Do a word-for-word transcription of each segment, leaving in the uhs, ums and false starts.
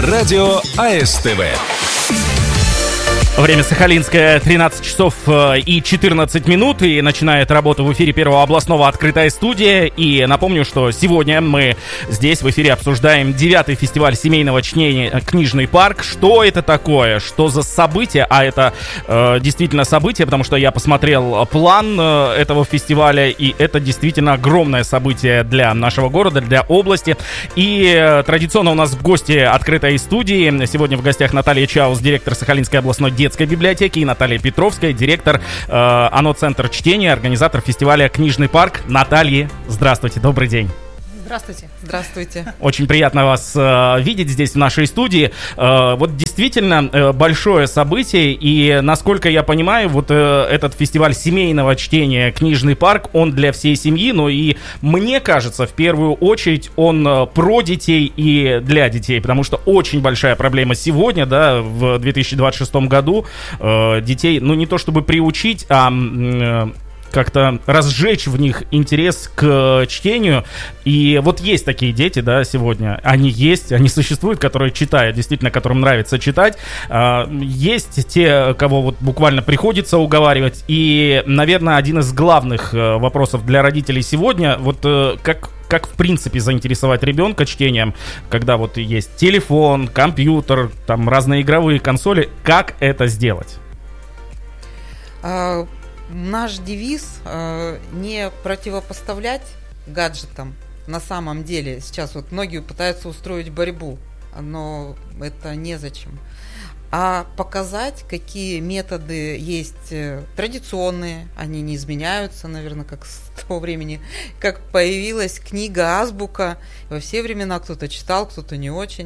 радио АСТВ. Время сахалинское, тринадцать часов и четырнадцать минут, и начинает работу в эфире Первого областного «Открытая студия». И напомню, что сегодня мы здесь в эфире обсуждаем девятый фестиваль семейного чтения «Книжный парк». Что это такое? Что за событие? А это э, действительно событие, потому что я посмотрел план э, этого фестиваля, и это действительно огромное событие для нашего города, для области. И э, традиционно у нас в гости «Открытой студии». Сегодня в гостях Наталья Чаус, директор Сахалинской областной детской библиотеки, и Наталья Петровская, директор э, ОНО «Центр чтения», организатор фестиваля «Книжный парк». Наталья, здравствуйте, добрый день. Здравствуйте. Здравствуйте. Очень приятно вас э, видеть здесь, в нашей студии. Э, вот действительно э, большое событие, и, насколько я понимаю, вот э, этот фестиваль семейного чтения «Книжный парк», он для всей семьи, но и, мне кажется, в первую очередь он э, про детей и для детей, потому что очень большая проблема сегодня, да, в две тысячи двадцать шестом году э, детей, ну, не то чтобы приучить, а... Э, как-то разжечь в них интерес к чтению. И вот есть такие дети, да, сегодня. Они есть, они существуют, которые читают, действительно, которым нравится читать. Есть те, кого вот буквально приходится уговаривать. И, наверное, один из главных вопросов для родителей сегодня, вот как... Как, в принципе, заинтересовать ребенка чтением, когда вот есть телефон, компьютер, там разные игровые консоли. Как это сделать? А, наш девиз а, не противопоставлять гаджетам. На самом деле, сейчас вот многие пытаются устроить борьбу, но это незачем. А показать, какие методы есть традиционные, они не изменяются, наверное, как с того времени, как появилась книга, азбука. Во все времена кто-то читал, кто-то не очень.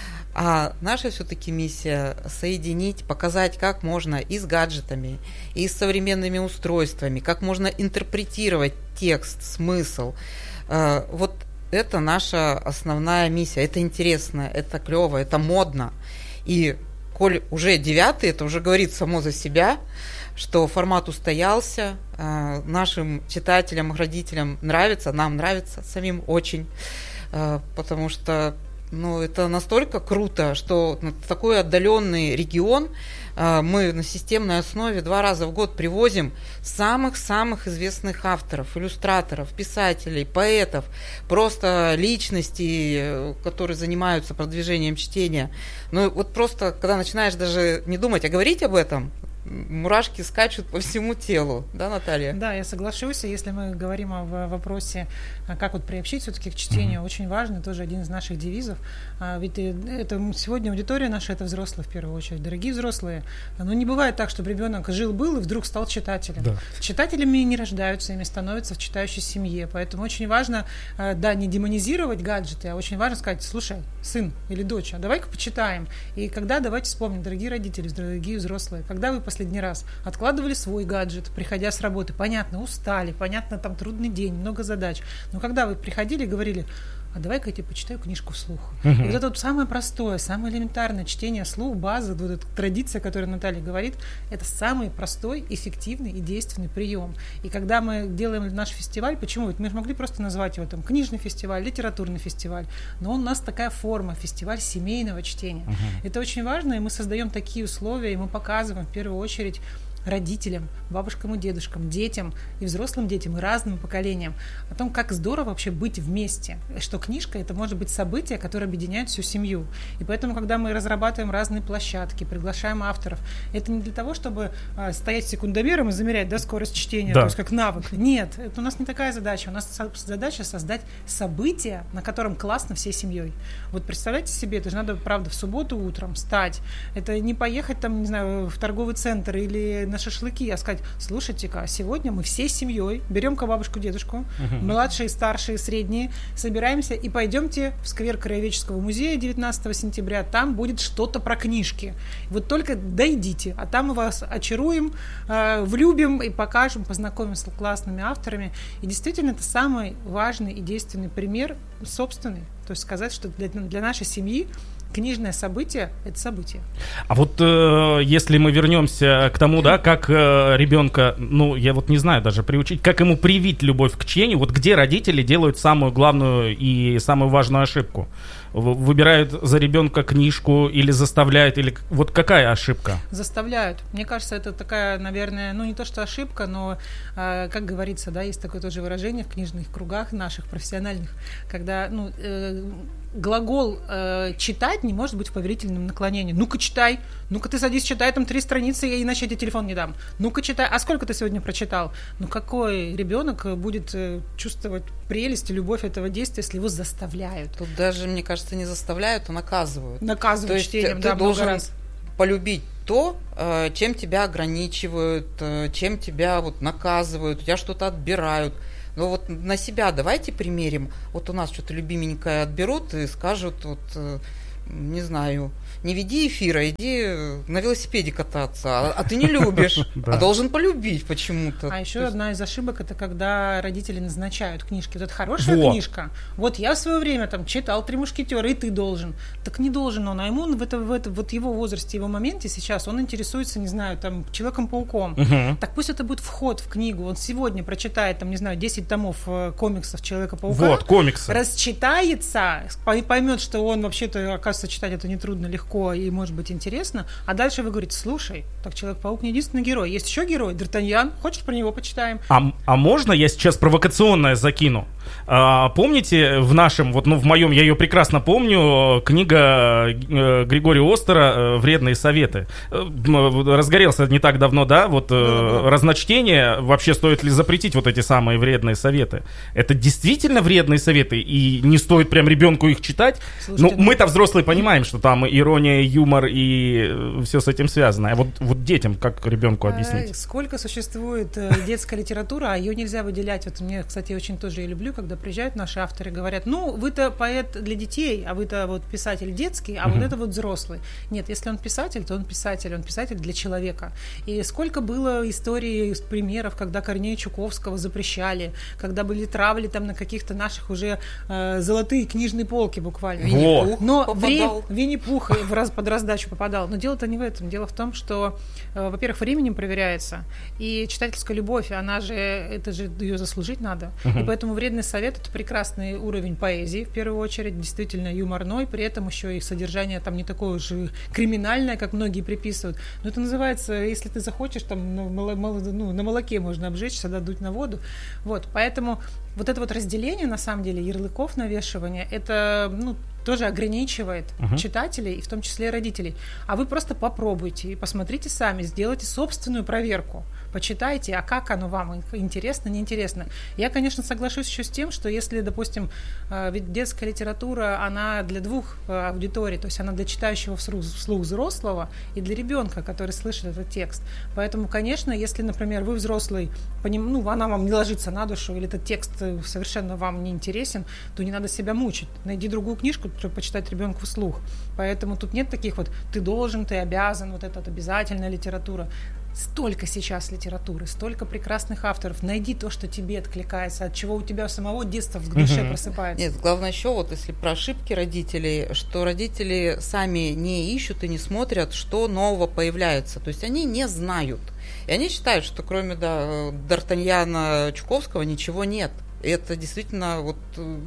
А наша все-таки миссия соединить, показать, как можно и с гаджетами, и с современными устройствами, как можно интерпретировать текст, смысл. Вот это наша основная миссия. Это интересно, это клево, это модно. И коль уже девятый, это уже говорит само за себя, что формат устоялся, э, нашим читателям, родителям нравится, нам нравится самим очень, э, потому что ну, это настолько круто, что ну, такой отдаленный регион э, мы на системной основе два раза в год привозим самых-самых известных авторов, иллюстраторов, писателей, поэтов, просто личностей, которые занимаются продвижением чтения. Ну вот просто, когда начинаешь даже не думать, а говорить об этом, мурашки скачут по всему телу, да, Наталья? Да, я соглашусь. Если мы говорим о вопросе, как вот приобщить все-таки к чтению, mm-hmm. очень важно, тоже один из наших девизов. Ведь это сегодня аудитория наша, это взрослые в первую очередь. Дорогие взрослые, ну не бывает так, чтобы ребенок жил-был и вдруг стал читателем. Да. Читателями не рождаются, ими становятся в читающей семье. Поэтому очень важно, да, не демонизировать гаджеты, а очень важно сказать: слушай, сын или дочь, а давай-ка почитаем. И когда, давайте вспомним, дорогие родители, дорогие взрослые, когда вы последний раз откладывали свой гаджет, приходя с работы, понятно, устали, понятно, там трудный день, много задач, но когда вы приходили и говорили: а давай-ка я тебе почитаю книжку вслух. Uh-huh. И вот это вот самое простое, самое элементарное чтение вслух, база, вот эта традиция, о которой Наталья говорит, это самый простой, эффективный и действенный прием. И когда мы делаем наш фестиваль, почему? Мы же могли просто назвать его там книжный фестиваль, литературный фестиваль, но у нас такая форма, фестиваль семейного чтения. Uh-huh. Это очень важно, и мы создаем такие условия, и мы показываем в первую очередь родителям, бабушкам и дедушкам, детям и взрослым детям, и разным поколениям о том, как здорово вообще быть вместе, что книжка — это может быть событие, которое объединяет всю семью. И поэтому, когда мы разрабатываем разные площадки, приглашаем авторов, это не для того, чтобы а, стоять секундомером и замерять, да, скорость чтения, да. То есть как навык. Нет, это у нас не такая задача. У нас задача создать событие, на котором классно всей семьей. Вот представляете себе, это же надо, правда, в субботу утром встать. Это не поехать там, не знаю, в торговый центр или на шашлыки, а сказать: слушайте-ка, сегодня мы всей семьей берем-ка бабушку, дедушку, uh-huh. младшие, старшие, средние, собираемся и пойдемте в сквер Краеведческого музея девятнадцатого сентября, там будет что-то про книжки. Вот только дойдите, а там мы вас очаруем, э, влюбим и покажем, познакомим с классными авторами. И действительно, это самый важный и действенный пример собственный. То есть сказать, что для, для нашей семьи книжное событие – это событие. А вот э, если мы вернемся к тому, да, как э, ребенка, ну, я вот не знаю даже, приучить, как ему привить любовь к чтению, вот где родители делают самую главную и самую важную ошибку? выбирают за ребенка книжку или заставляют, или вот какая ошибка? Заставляют. Мне кажется, это такая, наверное, ну не то что ошибка, но, э, как говорится, да, есть такое тоже выражение в книжных кругах наших профессиональных, когда, ну, э, глагол э, «читать» не может быть в поверительном наклонении. Ну-ка читай, ну-ка ты садись, читай там три страницы, иначе я тебе телефон не дам. Ну-ка читай, а сколько ты сегодня прочитал? Ну какой ребенок будет э, чувствовать прелесть и любовь этого действия, если его заставляют? Тут даже, мне кажется, не заставляют, а наказывают. Наказывают. То есть чтением, ты да, должен раз. полюбить то, чем тебя ограничивают, чем тебя вот наказывают, у тебя что-то отбирают. Но вот на себя давайте примерим. Вот у нас что-то любименькое отберут и скажут, вот, не знаю, не веди эфира, иди на велосипеде кататься, а, а ты не любишь, а должен полюбить почему-то. А еще одна из ошибок — это когда родители назначают книжки. Вот это хорошая книжка. Вот я в свое время там читал «Три мушкетера», и ты должен. Так не должен он, а ему в, это, в это, вот его возрасте, его моменте сейчас он интересуется, не знаю, там, Человеком-пауком. Угу. Так пусть это будет вход в книгу. Он сегодня прочитает, там, не знаю, десять томов комиксов Человека-паука. Вот, комиксы. Расчитается, поймет, что он вообще-то, оказывается, читать это нетрудно, легко и, может быть, интересно, а дальше вы говорите: слушай, так Человек-паук не единственный герой, есть еще герой, Д'Артаньян, хочешь, про него почитаем? А, а можно я сейчас провокационное закину? А, помните в нашем, вот, ну, в моем, я ее прекрасно помню, книга э, Григория Остера «Вредные советы». Разгорелся не так давно, да, вот э, разночтение, вообще стоит ли запретить вот эти самые вредные советы? Это действительно вредные советы, и не стоит прям ребенку их читать? Слушайте, ну, мы-то взрослые понимаем, что там ирония, юмор и все с этим связано. А вот, вот детям как ребенку объяснить? Сколько существует детская литература, а ее нельзя выделять. Вот мне, кстати, очень тоже я люблю, когда приезжают наши авторы, говорят: ну, вы-то поэт для детей, а вы-то вот писатель детский, а uh-huh. вот это вот взрослый. Нет, если он писатель, то он писатель, он писатель для человека. И сколько было историй, примеров, когда Корнея Чуковского запрещали, когда были травли там на каких-то наших уже э, золотые книжные полки буквально. Винни-Пух Но время Винни-Пух в раз, под раздачу попадал. Но дело-то не в этом. Дело в том, что, э, во-первых, временем проверяется, и читательская любовь, она же, это же ее заслужить надо. Uh-huh. И поэтому «Вредный совет» — это прекрасный уровень поэзии, в первую очередь, действительно юморной, при этом еще и содержание там не такое уж криминальное, как многие приписывают. Но это называется, если ты захочешь, там ну, мало, мало, ну, на молоке можно обжечься, да, дуть на воду. Вот, поэтому вот это вот разделение, на самом деле, ярлыков, навешивания, это, ну, тоже ограничивает uh-huh. читателей, и в том числе родителей. А вы просто попробуйте и посмотрите сами, сделайте собственную проверку, почитайте, а как оно вам, интересно, неинтересно. Я, конечно, соглашусь еще с тем, что если, допустим, ведь детская литература, она для двух аудиторий, то есть она для читающего вслух взрослого и для ребенка, который слышит этот текст. Поэтому, конечно, если, например, вы взрослый, ну, она вам не ложится на душу, или этот текст совершенно вам не интересен, то не надо себя мучить. Найди другую книжку, чтобы почитать ребенку вслух. Поэтому тут нет таких вот «ты должен», «ты обязан», вот это вот обязательная литература. Столько сейчас литературы, столько прекрасных авторов. Найди то, что тебе откликается, от чего у тебя самого детства в душе uh-huh. просыпается. Нет, главное еще вот если про ошибки родителей, что родители сами не ищут и не смотрят, что нового появляется. То есть они не знают. И они считают, что кроме да, Д'Артаньяна Чуковского ничего нет. И это действительно вот,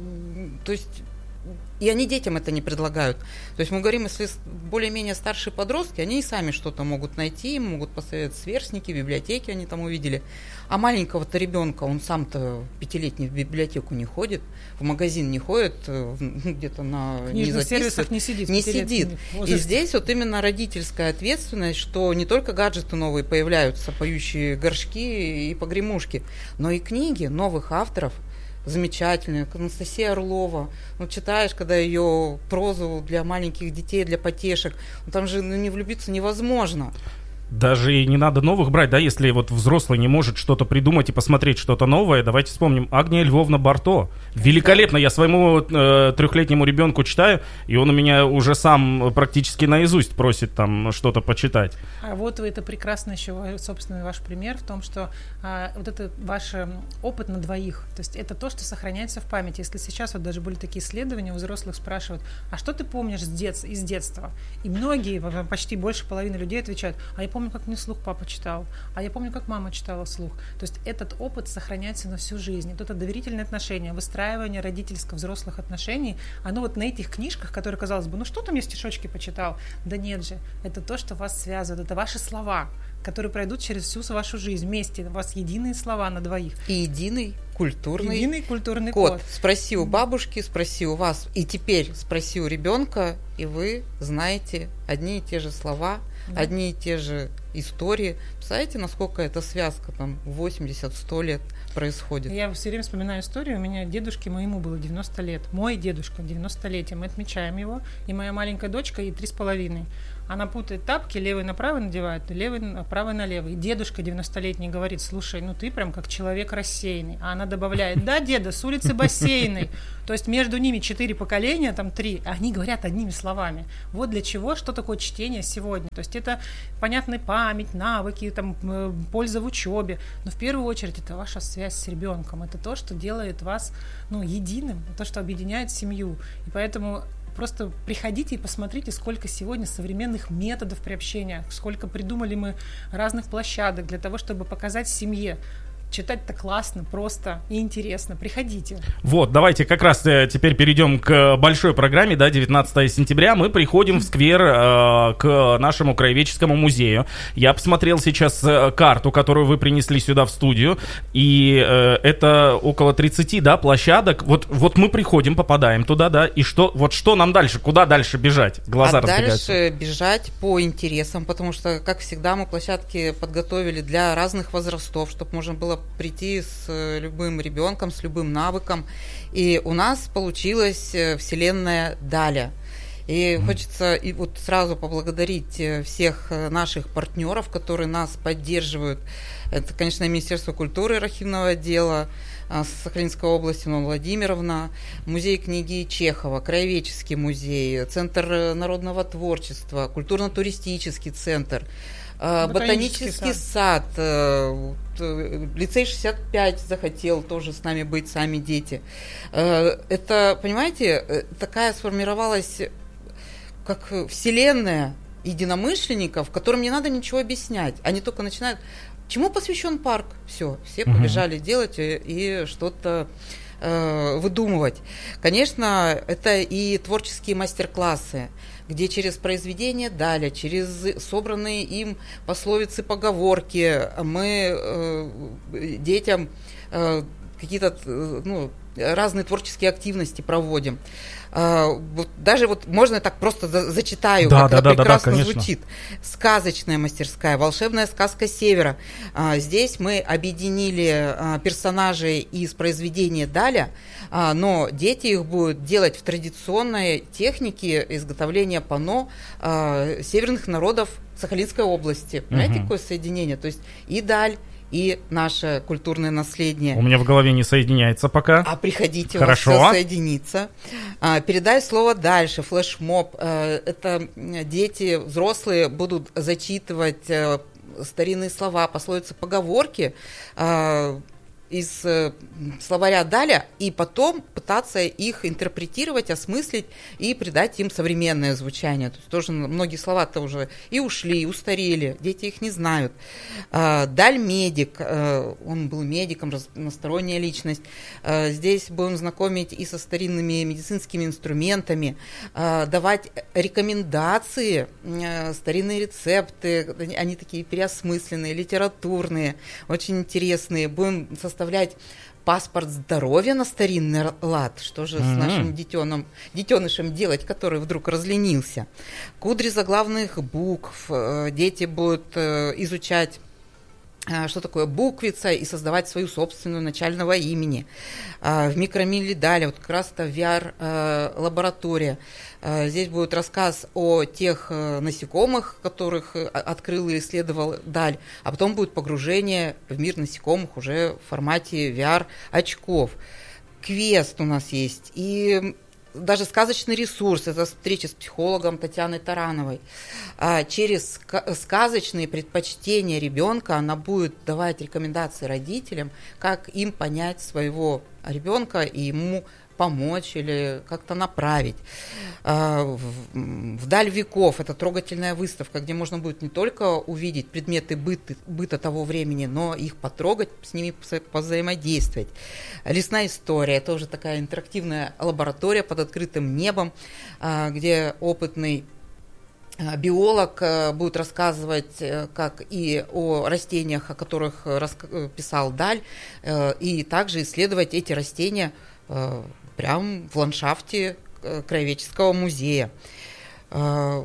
то есть и они детям это не предлагают. То есть мы говорим, если более-менее старшие подростки, они и сами что-то могут найти, могут посоветовать сверстники, библиотеки они там увидели. А маленького-то ребенка, он сам-то пятилетний в библиотеку не ходит, в магазин не ходит, где-то на книжных сервисах не сидит. Не сидит. И здесь вот именно родительская ответственность, что не только гаджеты новые появляются, поющие горшки и погремушки, но и книги новых авторов, замечательная, Анастасия Орлова. Ну, читаешь, когда ее прозу для маленьких детей, для потешек, ну, там же ну, не влюбиться невозможно. Даже и не надо новых брать, да, если вот взрослый не может что-то придумать и посмотреть что-то новое. Давайте вспомним Агния Львовна Барто. Великолепно, я своему э, трехлетнему ребенку читаю, и он у меня уже сам практически наизусть просит там что-то почитать. А вот вы, это прекрасно еще, собственно, ваш пример в том, что а, вот это ваш опыт на двоих, то есть это то, что сохраняется в памяти. Если сейчас вот даже были такие исследования, у взрослых спрашивают, а что ты помнишь с дет- из детства? И многие, почти больше половины людей отвечают, а я помню помню, как мне вслух папа читал, а я помню, как мама читала вслух. То есть этот опыт сохраняется на всю жизнь. Вот это доверительное отношение, выстраивание родительско-взрослых отношений, оно вот на этих книжках, которые, казалось бы, ну что там я стишочки почитал? Да нет же, это то, что вас связывает, это ваши слова, которые пройдут через всю вашу жизнь. Вместе у вас единые слова на двоих. И единый культурный, единый культурный код. код. Спроси у бабушки, спроси у вас, и теперь спроси у ребенка, и вы знаете одни и те же слова, да. одни и те же истории. Представляете, насколько эта связка там восемьдесят-сто лет происходит? Я все время вспоминаю историю. У меня дедушке моему было девяносто лет. Мой дедушка, девяностолетие. Мы отмечаем его. И моя маленькая дочка, ей три с половиной. Она путает тапки, левый на правый надевает, левый на правый на левый. И дедушка девяностолетний говорит: слушай, ну ты прям как человек рассеянный. А она добавляет: да, деда, с улицы Бассейной. То есть между ними четыре поколения, там три, а они говорят одними словами. Вот для чего, что такое чтение сегодня. То есть это понятная память, навыки, там, польза в учебе. Но в первую очередь это ваша связь с ребенком. Это то, что делает вас, ну, единым, то, что объединяет семью. И поэтому просто приходите и посмотрите, сколько сегодня современных методов приобщения, сколько придумали мы разных площадок для того, чтобы показать семье. Читать-то классно, просто и интересно. Приходите. Вот, давайте как раз э, теперь перейдем к большой программе, да, девятнадцатого сентября. Мы приходим в сквер э, к нашему краеведческому музею. Я посмотрел сейчас э, карту, которую вы принесли сюда в студию, и э, это около тридцати, да, площадок. Вот, вот мы приходим, попадаем туда, да, и что, вот что нам дальше, куда дальше бежать? Глаза а разбегаются. Дальше бежать по интересам, потому что, как всегда, мы площадки подготовили для разных возрастов, чтобы можно было прийти с любым ребенком, с любым навыком. И у нас получилась вселенная Даля. И mm. хочется и вот сразу поблагодарить всех наших партнеров, которые нас поддерживают. Это, конечно, Министерство культуры, архивного отдела Сахалинской области, Нона Владимировна, музей книги Чехова, Краеведческий музей, Центр народного творчества, культурно-туристический центр, Ботанический сад, сад, лицей шестьдесят пять захотел тоже с нами быть, сами дети. Это, понимаете, такая сформировалась как вселенная единомышленников, которым не надо ничего объяснять. Они только начинают... Чему посвящен парк? Все, все побежали угу. делать и, и что-то э, выдумывать. Конечно, это и творческие мастер-классы, где через произведения Даля, через собранные им пословицы, поговорки мы э, детям э, какие-то э, ну, разные творческие активности проводим. Uh, вот даже вот можно я так просто за- зачитаю, да, как да, это да, прекрасно да, да, звучит. Сказочная мастерская, волшебная сказка Севера. Uh, здесь мы объединили uh, персонажей из произведения Даля, uh, но дети их будут делать в традиционной технике изготовления панно uh, северных народов Сахалинской области. Понимаете, uh-huh. какое соединение? То есть и Даль, и наше культурное наследие. У меня в голове не соединяется пока. А приходите, Хорошо. У вас все соединится. А, передай слово дальше, флешмоб. А, это дети, взрослые будут зачитывать а, старинные слова, пословицы, поговорки а, из э, словаря Даля, и потом пытаться их интерпретировать, осмыслить и придать им современное звучание. То есть тоже многие слова-то уже и ушли, и устарели, дети их не знают. Э, Даль медик, э, он был медиком, разносторонняя личность. Э, здесь будем знакомить и со старинными медицинскими инструментами, э, давать рекомендации, э, старинные рецепты, они такие переосмысленные, литературные, очень интересные. Будем составлять составлять паспорт здоровья на старинный лад, что же mm-hmm. с нашим детеном, детенышем делать, который вдруг разленился. Кудри заглавных букв. Дети будут изучать, что такое буквица, и создавать свою собственную начального имени. В микромире Даля, вот как раз это ви ар-лаборатория. Здесь будет рассказ о тех насекомых, которых открыл и исследовал Даль, а потом будет погружение в мир насекомых уже в формате ви ар-очков. Квест у нас есть, и даже сказочный ресурс, это встреча с психологом Татьяной Тарановой. Через сказочные предпочтения ребенка она будет давать рекомендации родителям, как им понять своего ребенка и ему помочь или как-то направить. «Вдаль веков» — это трогательная выставка, где можно будет не только увидеть предметы быта, быта того времени, но их потрогать, с ними повзаимодействовать. «Лесная история» — тоже такая интерактивная лаборатория под открытым небом, где опытный биолог будет рассказывать как и о растениях, о которых писал Даль, и также исследовать эти растения прямо в ландшафте Краеведческого музея. А,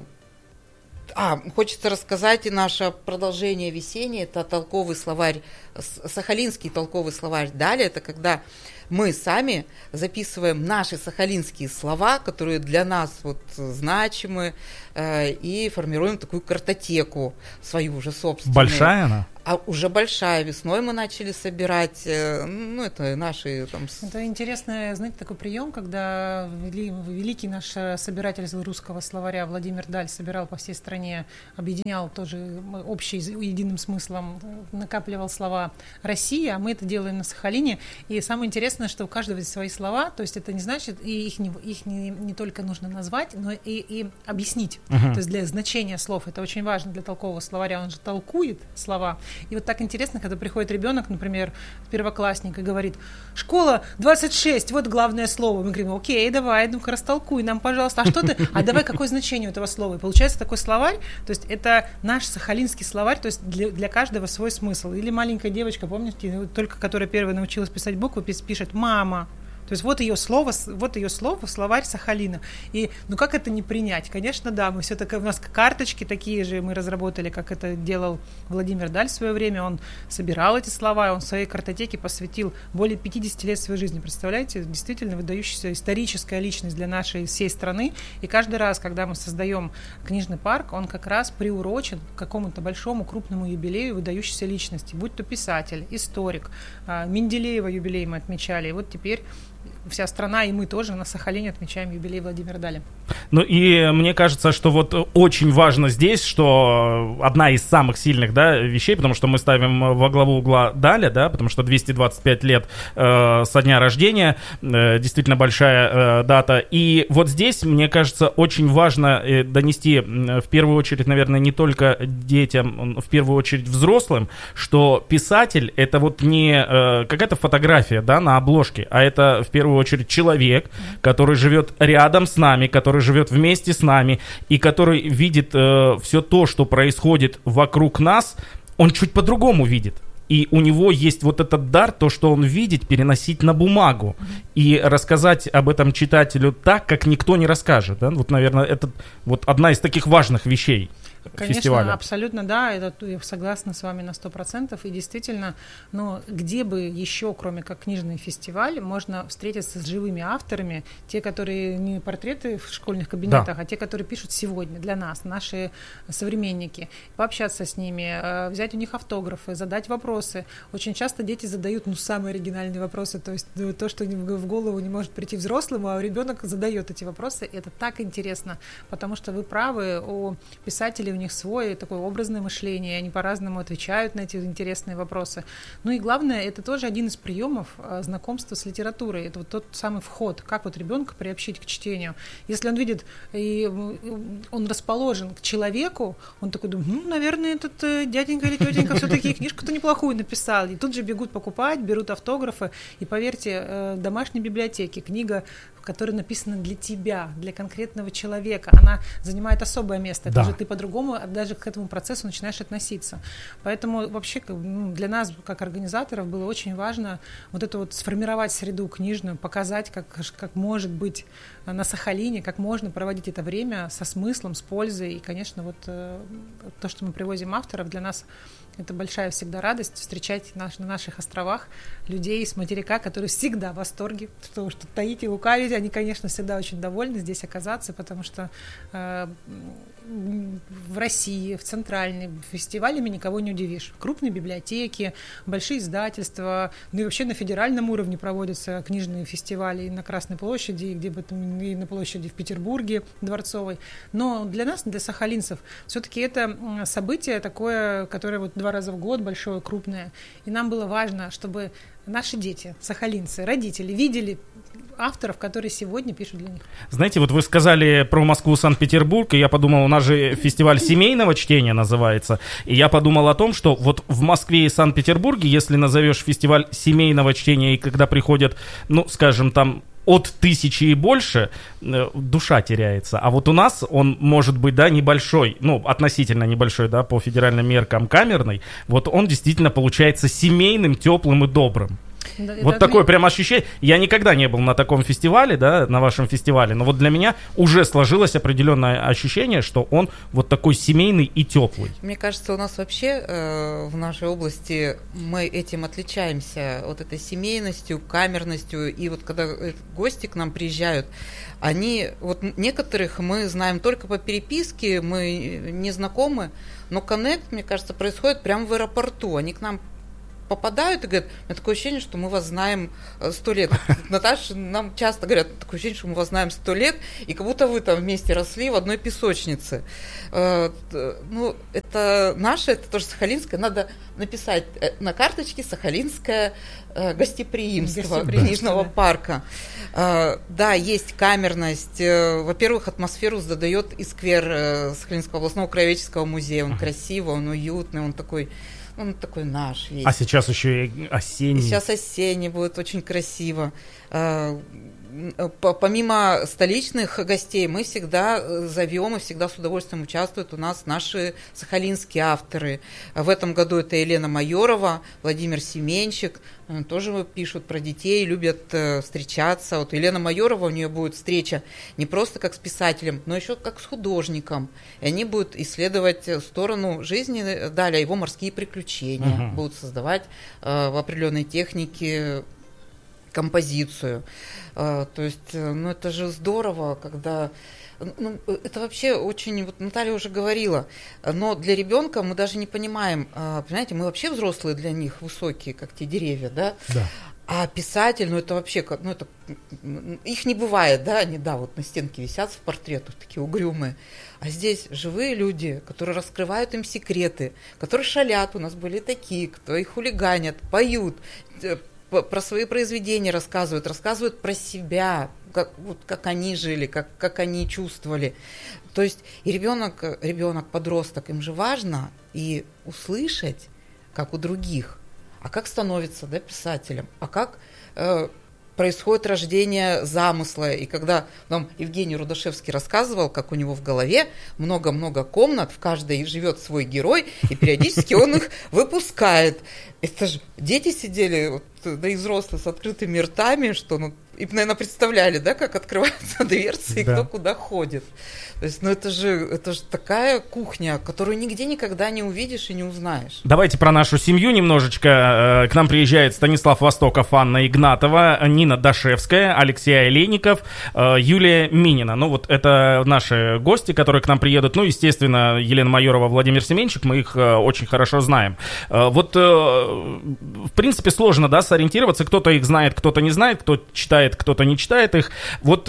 хочется рассказать и наше продолжение весеннее. Это толковый словарь, сахалинский толковый словарь Даля. Это когда мы сами записываем наши сахалинские слова, которые для нас вот значимы, э, и формируем такую картотеку свою уже собственную. Большая она? А уже большая. Весной мы начали собирать, э, ну, это наши... Там... Это интересный, знаете, такой прием, когда вели, великий наш собиратель русского словаря Владимир Даль собирал по всей стране, объединял тоже общий, единым смыслом, накапливал слова России, а мы это делаем на Сахалине. И самое интересное, что у каждого есть свои слова, то есть это не значит, и их не, их не, не только нужно назвать, но и, и объяснить. Uh-huh. То есть для значения слов это очень важно для толкового словаря, он же толкует слова. И вот так интересно, когда приходит ребенок, например, первоклассник, и говорит: школа двадцать шесть, вот главное слово. Мы говорим: окей, давай, ну-ка растолкуй нам, пожалуйста. А что ты? А давай, какое значение у этого слова? И получается такой словарь, то есть это наш сахалинский словарь, то есть для, для каждого свой смысл. Или маленькая девочка, помните, только которая первая научилась писать буквы, пишет «мама». То есть вот ее слово, вот ее слово, словарь Сахалина. И ну как это не принять? Конечно, да, мы все такое, у нас карточки такие же мы разработали, как это делал Владимир Даль в свое время. Он собирал эти слова, он в своей картотеке посвятил более пятьдесят лет своей жизни. Представляете, действительно выдающаяся историческая личность для нашей всей страны. И каждый раз, когда мы создаем книжный парк, он как раз приурочен к какому-то большому, крупному юбилею выдающейся личности. Будь то писатель, историк, Менделеева юбилей мы отмечали. И вот теперь вся страна, и мы тоже на Сахалине отмечаем юбилей Владимира Даля. Ну и мне кажется, что вот очень важно здесь, что одна из самых сильных, да, вещей, потому что мы ставим во главу угла Даля, да, потому что двести двадцать пять лет э, со дня рождения, э, действительно большая э, дата. И вот здесь, мне кажется, очень важно э, донести э, в первую очередь, наверное, не только детям, в первую очередь взрослым, что писатель — это вот не э, какая-то фотография, да, на обложке, а это в первую очередь человек, который живет рядом с нами, который живет вместе с нами и который видит э, все то, что происходит вокруг нас, он чуть по-другому видит. И у него есть вот этот дар, то, что он видит, переносить на бумагу и рассказать об этом читателю так, как никто не расскажет. Да? Вот, наверное, это вот одна из таких важных вещей. Конечно, фестиваля. Абсолютно, да, это, я согласна с вами на сто процентов, и действительно, ну, где бы еще, кроме как книжный фестиваль, можно встретиться с живыми авторами, те, которые не портреты в школьных кабинетах, да. а те, которые пишут сегодня для нас, наши современники, пообщаться с ними, взять у них автографы, задать вопросы. Очень часто дети задают, ну, самые оригинальные вопросы, то есть то, что в голову не может прийти взрослому, а ребенок задает эти вопросы, и это так интересно, потому что вы правы, у писателей у них свое такое образное мышление, они по-разному отвечают на эти интересные вопросы. Ну и главное, это тоже один из приемов знакомства с литературой. Это вот тот самый вход, как вот ребенка приобщить к чтению. Если он видит, и он расположен к человеку, он такой думает, ну, наверное, этот дяденька или тетенька все-таки книжку-то неплохую написал. И тут же бегут покупать, берут автографы. И поверьте, в домашней библиотеке книга, которая написана для тебя, для конкретного человека, она занимает особое место. Это да. уже ты по-другому даже к этому процессу начинаешь относиться. Поэтому вообще для нас, как организаторов, было очень важно вот это вот сформировать среду книжную, показать, как, как может быть на Сахалине, как можно проводить это время со смыслом, с пользой. И, конечно, вот то, что мы привозим авторов, для нас это большая всегда радость встречать наш, на наших островах людей с материка, которые всегда в восторге, что, что таить и лукавить. Они, конечно, всегда очень довольны здесь оказаться, потому что э, в России, в центральной, фестивалями никого не удивишь. Крупные библиотеки, большие издательства, ну и вообще на федеральном уровне проводятся книжные фестивали и на Красной площади, и, где бы там, и на площади в Петербурге, Дворцовой. Но для нас, для сахалинцев, все-таки это событие такое, которое вот два раза в год, большое, крупное. И нам было важно, чтобы наши дети, сахалинцы, родители видели авторов, которые сегодня пишут для них. Знаете, вот вы сказали про Москву, Санкт-Петербург, и я подумал, у нас же фестиваль семейного чтения называется, и я подумал о том, что вот в Москве и Санкт-Петербурге, если назовешь фестиваль семейного чтения, и когда приходят, ну, скажем, там, от тысячи и больше, душа теряется. А вот у нас он может быть, да, небольшой, ну, относительно небольшой, да, по федеральным меркам камерный, вот он действительно получается семейным, теплым и добрым. Да, вот такое отме... прям ощущение. Я никогда не был на таком фестивале, да, на вашем фестивале, но вот для меня уже сложилось определенное ощущение, что он вот такой семейный и теплый. Мне кажется, у нас вообще э, в нашей области мы этим отличаемся, вот этой семейностью, камерностью, и вот когда гости к нам приезжают, они, вот некоторых мы знаем только по переписке, мы не знакомы, но коннект, мне кажется, происходит прямо в аэропорту, они к нам попадают и говорят, у меня такое ощущение, что мы вас знаем сто лет. Наташа, нам часто говорят, такое ощущение, что мы вас знаем сто лет, и как будто вы там вместе росли в одной песочнице. Ну, это наше, это тоже сахалинское. Надо написать на карточке сахалинское гостеприимство книжного парка. Да, есть камерность. Во-первых, атмосферу задает и сквер Сахалинского областного краеведческого музея. Он красивый, он уютный, он такой... Он такой наш весь. А сейчас еще и осенний. Сейчас осенний будет очень красиво. Помимо столичных гостей, мы всегда зовем и всегда с удовольствием участвуют у нас наши сахалинские авторы. В этом году это Елена Майорова, Владимир Семенчик. Тоже пишут про детей, любят встречаться. Вот Елена Майорова, у нее будет встреча не просто как с писателем, но еще как с художником. И они будут исследовать сторону жизни Даля, его морские приключения. Угу. Будут создавать в определенной технике композицию. То есть, ну это же здорово, когда... Ну, это вообще очень... Вот Наталья уже говорила, но для ребенка мы даже не понимаем, понимаете, мы вообще взрослые для них, высокие, как те деревья, да? Да. А писатель, ну это вообще, ну это... Их не бывает, да? Они, да, вот на стенке висят в портретах, такие угрюмые. А здесь живые люди, которые раскрывают им секреты, которые шалят, у нас были такие, кто их хулиганят, поют, про свои произведения рассказывают, рассказывают про себя, как, вот, как они жили, как, как они чувствовали. То есть и ребенок, ребенок, подросток, им же важно и услышать, как у других, а как становится, да, писателем, а как э, происходит рождение замысла. И когда нам Евгений Рудашевский рассказывал, как у него в голове много-много комнат, в каждой живет свой герой, и периодически он их выпускает. Это же дети сидели, вот, да и взрослые, с открытыми ртами, что, ну, и, наверное, представляли, да, как открываются дверцы и да. Кто куда ходит. То есть, ну, это же, это же такая кухня, которую нигде никогда не увидишь и не узнаешь. Давайте про нашу семью немножечко. К нам приезжает Станислав Востоков, Анна Игнатова, Нина Дашевская, Алексей Олейников, Юлия Минина. Ну, вот это наши гости, которые к нам приедут. Ну, естественно, Елена Майорова, Владимир Семенчик, мы их очень хорошо знаем. Вот, в принципе, сложно, да, сориентироваться. Кто-то их знает, кто-то не знает, кто читает, кто-то не читает их. Вот,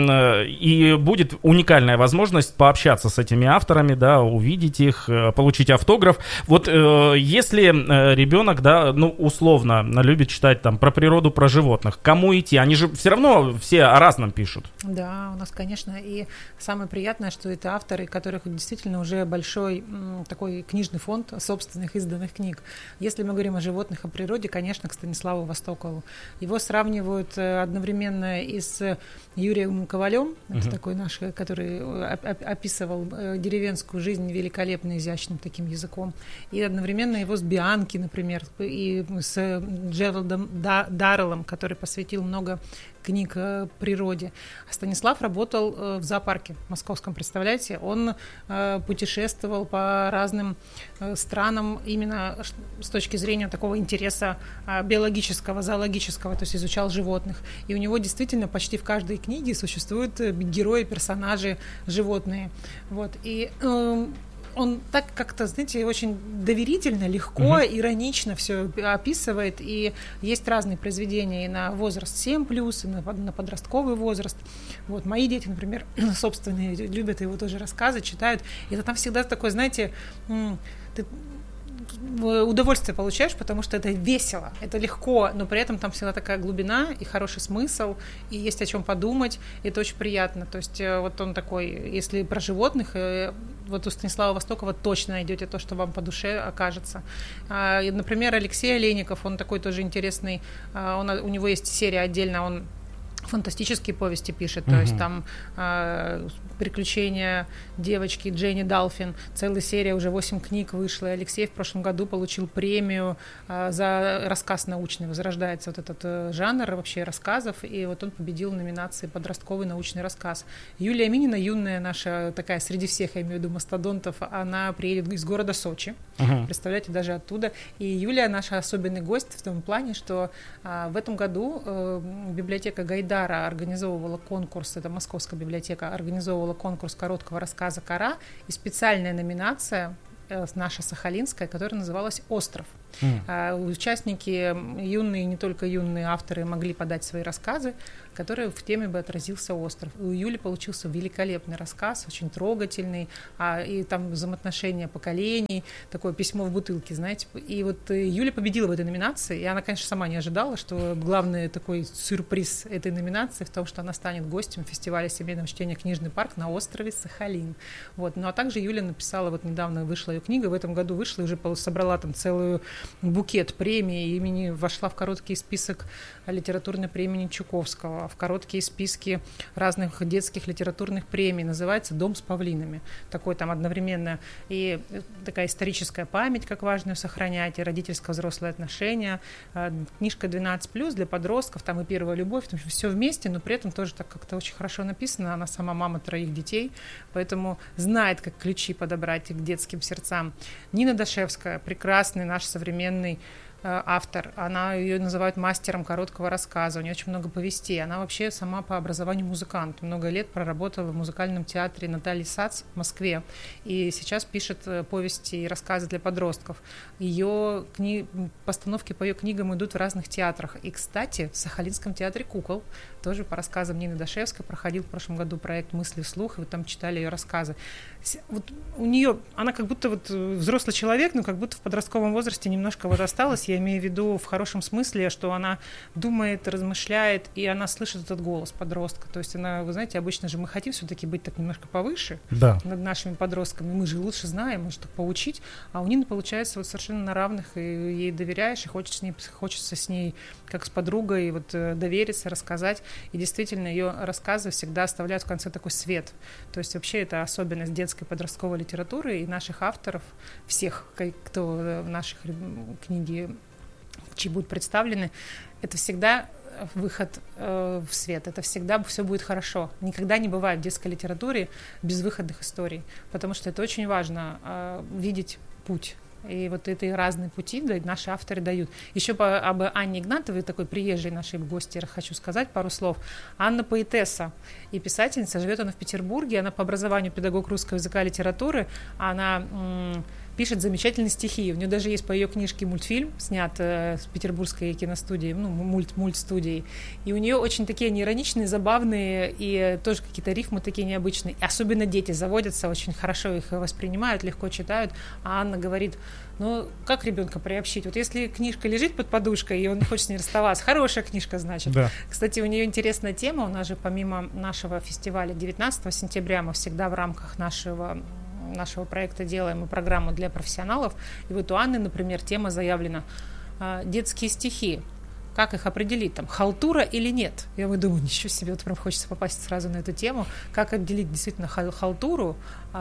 и будет уникальная возможность возможность пообщаться с этими авторами, да, увидеть их, получить автограф. Вот э, если э, ребенок, да, ну, условно, любит читать там про природу, про животных, кому идти? Они же все равно все о разном пишут. Да, у нас, конечно, и самое приятное, что это авторы, которых действительно уже большой м, такой книжный фонд собственных изданных книг. Если мы говорим о животных, о природе, конечно, к Станиславу Востокову. Его сравнивают одновременно и с Юрием Ковалем, это uh-huh. такой наш, который описывал деревенскую жизнь великолепно изящным таким языком, и одновременно его с Бианки, например, и с Джеральдом Дарреллом, который посвятил много книг о природе. А Станислав работал в зоопарке московском, представляете? Он путешествовал по разным странам именно с точки зрения такого интереса биологического, зоологического, то есть изучал животных. И у него действительно почти в каждой книге существуют герои, персонажи, животные. Вот. И э, он так как-то, знаете, очень доверительно, легко, uh-huh. иронично все описывает, и есть разные произведения и на возраст семь плюс, и на, на подростковый возраст. Вот, мои дети, например, собственные, любят его тоже рассказы, читают, и это там всегда такой, знаете, ты удовольствие получаешь, потому что это весело, это легко, но при этом там всегда такая глубина и хороший смысл, и есть о чем подумать, и это очень приятно. То есть вот он такой, если про животных, вот у Станислава Востокова точно найдете то, что вам по душе окажется. Например, Алексей Олейников, он такой тоже интересный, он, у него есть серия отдельно, он фантастические повести пишет, то uh-huh. есть там э, приключения девочки Дженни Далфин, целая серия, уже восемь книг вышло, и Алексей в прошлом году получил премию э, за рассказ научный, возрождается вот этот э, жанр вообще рассказов, и вот он победил в номинации «Подростковый научный рассказ». Юлия Минина, юная наша, такая среди всех, я имею в виду мастодонтов, она приедет из города Сочи, uh-huh. представляете, даже оттуда, и Юлия наша особенный гость в том плане, что э, в этом году э, библиотека Гайдара организовывала конкурс, это Московская библиотека, организовывала конкурс короткого рассказа «Кора», и специальная номинация наша сахалинская, которая называлась «Остров». Mm. Участники, юные, не только юные авторы, могли подать свои рассказы, которые в теме бы отразился остров. У Юли получился великолепный рассказ, очень трогательный, а, и там взаимоотношения поколений, такое письмо в бутылке, знаете. И вот Юля победила в этой номинации, и она, конечно, сама не ожидала, что главный такой сюрприз этой номинации в том, что она станет гостем фестиваля семейного чтения «Книжный парк» на острове Сахалин. Вот. Ну а также Юля написала, вот недавно вышла ее книга, в этом году вышла и уже собрала там целую букет премий, имени вошла в короткий список литературной премии Чуковского, в короткие списки разных детских литературных премий, называется «Дом с павлинами». Такой там одновременно и такая историческая память, как важно ее сохранять, и родительско-взрослые отношения, книжка двенадцать плюс для подростков, там и первая любовь, там все вместе, но при этом тоже так как-то очень хорошо написано, она сама мама троих детей, поэтому знает, как ключи подобрать к детским сердцам. Нина Дашевская, прекрасный наш современный автор, она ее называют мастером короткого рассказа, у нее очень много повестей, она вообще сама по образованию музыкант, много лет проработала в музыкальном театре Натальи Сац в Москве, и сейчас пишет повести и рассказы для подростков. Ее кни... постановки по ее книгам идут в разных театрах, и, кстати, в Сахалинском театре кукол, тоже по рассказам Нины Дашевской, проходил в прошлом году проект «Мысли вслух», и вы там читали ее рассказы. Вот у нее, она как будто вот взрослый человек, но как будто в подростковом возрасте немножко вот осталась. Я имею в виду в хорошем смысле, что она думает, размышляет, и она слышит этот голос подростка. То есть она, вы знаете, обычно же мы хотим все-таки быть так немножко повыше да. над нашими подростками. Мы же лучше знаем, может, так поучить. А у Нины получается вот совершенно на равных, и ей доверяешь, и хочется с ней, хочется с ней как с подругой вот довериться, рассказать. И действительно, ее рассказы всегда оставляют в конце такой свет. То есть вообще это особенность детской подростковой литературы и наших авторов, всех, кто в наших книге, чьи будут представлены, это всегда выход э, в свет, это всегда все будет хорошо. Никогда не бывает в детской литературе безвыходных историй, потому что это очень важно э, видеть путь. И вот эти разные пути да, наши авторы дают. Еще по, об Анне Игнатовой, такой приезжей нашей гости, хочу сказать пару слов. Анна поэтесса и писательница, живет она в Петербурге, она по образованию педагог русского языка и литературы, она м- пишет замечательные стихи. У нее даже есть по ее книжке мультфильм, снят э, с петербургской киностудии, ну, мульт, мультстудии. И у нее очень такие неироничные, забавные и тоже какие-то рифмы такие необычные. И особенно дети заводятся, очень хорошо их воспринимают, легко читают. А Анна говорит, ну, как ребенка приобщить? Вот если книжка лежит под подушкой, и он не хочет с ней расставаться, хорошая книжка, значит. Да. Кстати, у нее интересная тема. У нас же помимо нашего фестиваля девятнадцатого сентября мы всегда в рамках нашего нашего проекта делаем и программу для профессионалов. И вот у Анны, например, тема заявлена «Детские стихи». Как их определить? Там, халтура или нет? Я думаю, ничего себе, вот прям хочется попасть сразу на эту тему. Как отделить действительно халтуру,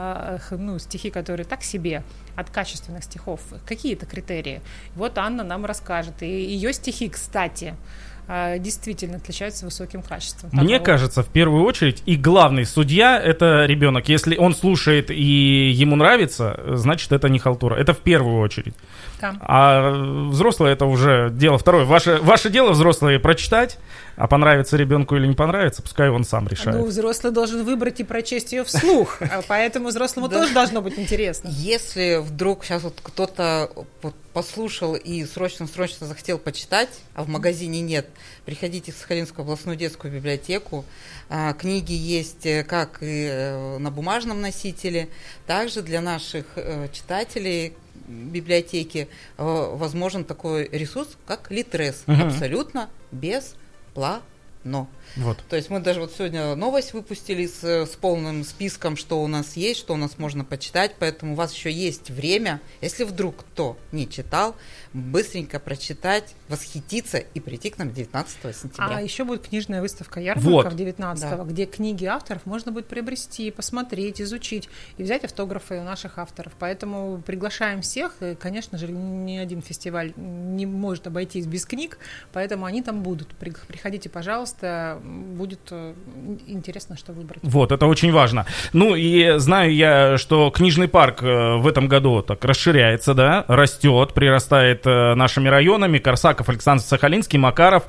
ну, стихи, которые так себе, от качественных стихов? Какие это критерии? Вот Анна нам расскажет. И ее стихи, кстати, действительно отличаются высоким качеством. Мне Там кажется, в первую очередь, и главный судья — это ребенок. Если он слушает и ему нравится, значит, это не халтура. Это в первую очередь. Да. А взрослые — это уже дело второе. Ваше, ваше дело, взрослые, прочитать, а понравится ребенку или не понравится, пускай он сам решает. Ну, взрослый должен выбрать и прочесть ее вслух, поэтому взрослому тоже должно быть интересно. Если вдруг сейчас вот кто-то послушал и срочно-срочно захотел почитать, а в магазине нет, приходите в Сахалинскую областную детскую библиотеку. А, книги есть как и на бумажном носителе, также для наших э, читателей библиотеки э, возможен такой ресурс, как Литрес, угу. абсолютно бесплатно. Вот. То есть мы даже вот сегодня новость выпустили с, с полным списком, что у нас есть, что у нас можно почитать, поэтому у вас еще есть время, если вдруг кто не читал, быстренько прочитать, восхититься и прийти к нам девятнадцатого сентября. А еще будет книжная выставка ярмарка вот. девятнадцатого, да. где книги авторов можно будет приобрести, посмотреть, изучить и взять автографы у наших авторов. Поэтому приглашаем всех. И, конечно же, ни один фестиваль не может обойтись без книг, поэтому они там будут. Приходите, пожалуйста, будет интересно, что выбрать. Вот, это очень важно. Ну и знаю я, что книжный парк в этом году так расширяется, да, растет, прирастает нашими районами. Корсаков, Александр Сахалинский, Макаров.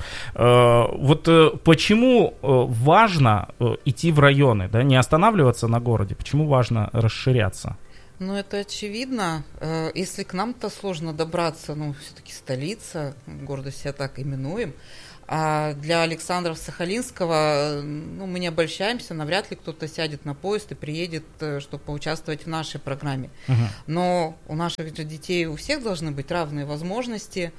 Вот почему важно идти в районы, да, не останавливаться на городе? Почему важно расширяться? Ну, это очевидно. Если к нам-то сложно добраться, ну, все-таки столица, города себя так именуем, а для Александра Сахалинского, ну, мы не обольщаемся, навряд ли кто-то сядет на поезд и приедет, чтобы поучаствовать в нашей программе. Uh-huh. Но у наших детей у всех должны быть равные возможности,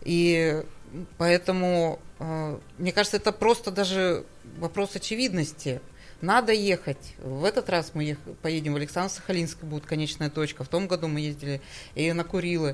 и поэтому, мне кажется, это просто даже вопрос очевидности. Надо ехать. В этот раз мы ех... поедем в Александр-Сахалинск, будет конечная точка. В том году мы ездили и на Курилы.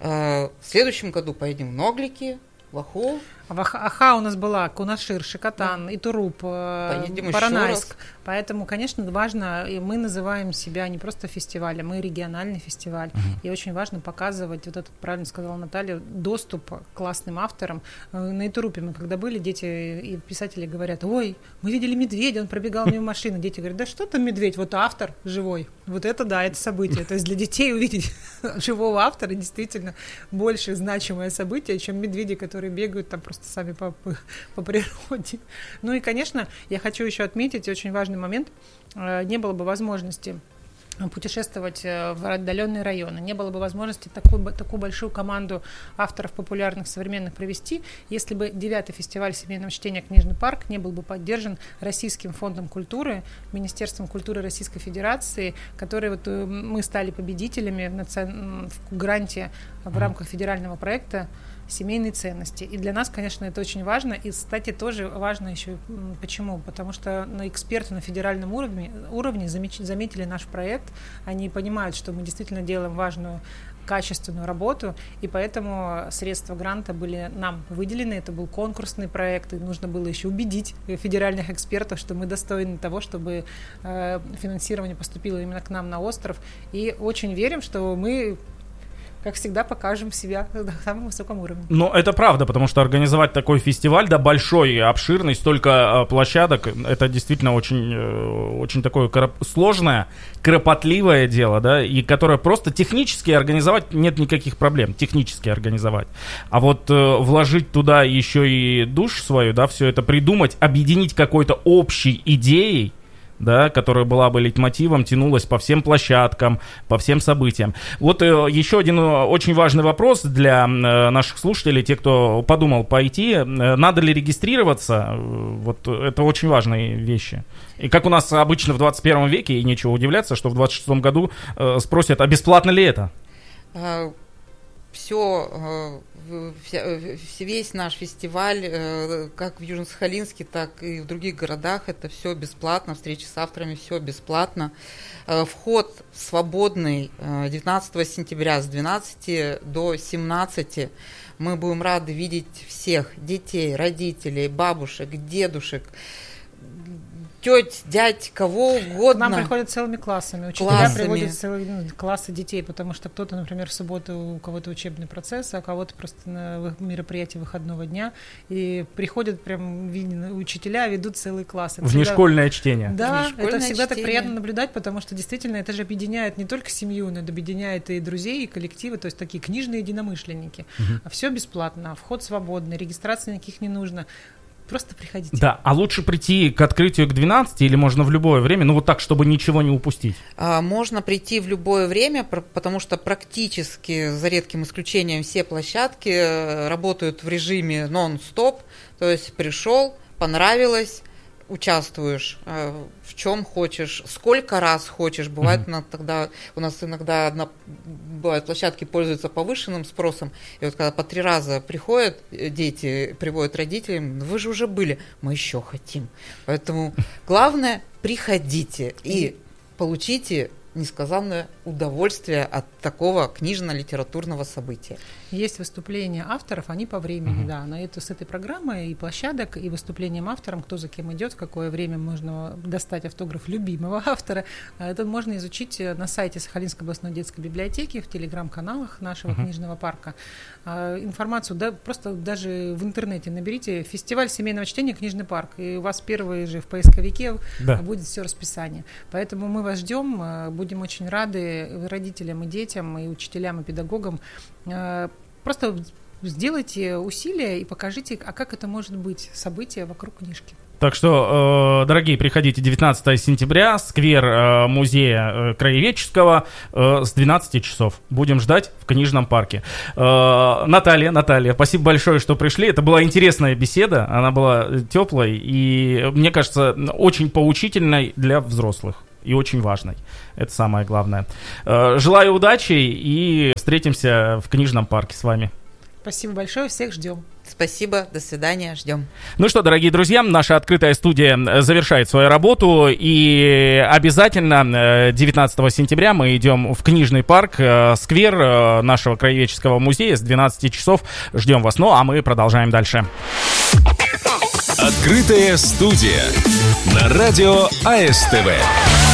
В следующем году поедем в Ноглики, в Аху. Аха у нас была, Кунашир, Шикотан, да. Итуруп, Поронайск. Поэтому, конечно, важно, и мы называем себя не просто фестивалем, мы региональный фестиваль. Uh-huh. И очень важно показывать, вот это, правильно сказала Наталья, доступ к классным авторам. На Итурупе мы когда были, дети и писатели говорят: ой, мы видели медведя, он пробегал мимо машины. Дети говорят: да что там медведь, вот автор живой. Вот это да, это событие. То есть для детей увидеть живого автора действительно больше значимое событие, чем медведи, которые бегают там просто сами по, по, по природе. Ну и, конечно, я хочу еще отметить очень важный момент. Не было бы возможности путешествовать в отдаленные районы, не было бы возможности такую, такую большую команду авторов популярных современных провести, если бы девятый фестиваль семейного чтения «Книжный парк» не был бы поддержан Российским фондом культуры, Министерством культуры Российской Федерации, которые вот мы стали победителями в, наци... в гранте в рамках федерального проекта семейные ценности. И для нас, конечно, это очень важно. И, кстати, тоже важно еще почему? Потому что на эксперты на федеральном уровне, уровне заметили наш проект. Они понимают, что мы действительно делаем важную, качественную работу, и поэтому средства гранта были нам выделены. Это был конкурсный проект, и нужно было еще убедить федеральных экспертов, что мы достойны того, чтобы финансирование поступило именно к нам на остров. И очень верим, что мы, как всегда, покажем себя на самом высоком уровне. Ну, это правда, потому что организовать такой фестиваль, да, большой, обширный, столько площадок, это действительно очень, очень такое кроп- сложное, кропотливое дело, да, и которое просто технически организовать нет никаких проблем, технически организовать. А вот э, вложить туда еще и душу свою, да, все это придумать, объединить какой-то общей идеей, да, которая была бы лейтмотивом, тянулась по всем площадкам, по всем событиям. Вот э, еще один очень важный вопрос для э, наших слушателей, те, кто подумал пойти. Э, надо ли регистрироваться? Э, вот это очень важные вещи. И как у нас обычно в двадцать первом веке, и нечего удивляться, что в двадцать шестом году э, спросят, а бесплатно ли это? Все, весь наш фестиваль, как в Южно-Сахалинске, так и в других городах, это все бесплатно, встречи с авторами, все бесплатно. Вход свободный девятнадцатого сентября с двенадцати до семнадцати. Мы будем рады видеть всех детей, родителей, бабушек, дедушек, теть, дядь, кого угодно. К нам приходят целыми классами. Учителя классами. приводят целые ну, классы детей, потому что кто-то, например, в субботу у кого-то учебный процесс, а у кого-то просто на мероприятие выходного дня. И приходят прям учителя, ведут целый класс. Это Внешкольное всегда... чтение. Да, Внешкольное это всегда чтение. Так приятно наблюдать, потому что действительно это же объединяет не только семью, но это объединяет и друзей, и коллективы, то есть такие книжные единомышленники. Угу. А все бесплатно, вход свободный, регистрации никаких не нужно. просто приходите. Да, а лучше прийти к открытию к двенадцати или можно в любое время, ну вот так, чтобы ничего не упустить? А, можно прийти в любое время, потому что практически, за редким исключением, все площадки работают в режиме нон-стоп, то есть пришел, понравилось, участвуешь э, в чем хочешь, сколько раз хочешь. Бывает, mm-hmm. тогда у нас иногда одна, бывают площадки пользуются повышенным спросом. И вот когда по три раза приходят дети, приводят родителей, вы же уже были, мы еще хотим. Поэтому главное, приходите и получите несказанное удовольствие от такого книжно-литературного события. Есть выступления авторов, они по времени, uh-huh. да, на это с этой программой и площадок, и выступлением автором, кто за кем идет, в какое время можно достать автограф любимого автора. Это можно изучить на сайте Сахалинской областной детской библиотеки, в телеграм-каналах нашего uh-huh. книжного парка. Информацию, да, просто даже в интернете наберите «Фестиваль семейного чтения. Книжный парк», и у вас первый же в поисковике да. будет все расписание. Поэтому мы вас ждем, будем очень рады родителям и детям, и учителям, и педагогам. Просто сделайте усилия и покажите, а как это может быть, событие вокруг книжки. Так что, э, дорогие, приходите девятнадцатого сентября, сквер э, музея э, краеведческого э, с двенадцати часов. Будем ждать в книжном парке. Э, Наталья, Наталья, спасибо большое, что пришли. Это была интересная беседа, она была теплой и, мне кажется, очень поучительной для взрослых. И очень важной. Это самое главное. Желаю удачи и встретимся в книжном парке с вами. Спасибо большое, всех ждем. Спасибо, до свидания, ждем. Ну что, дорогие друзья, наша открытая студия завершает свою работу, и обязательно девятнадцатого сентября мы идем в книжный парк, сквер нашего краеведческого музея с двенадцати часов. Ждем вас. Ну, а мы продолжаем дальше. Открытая студия на радио АСТВ.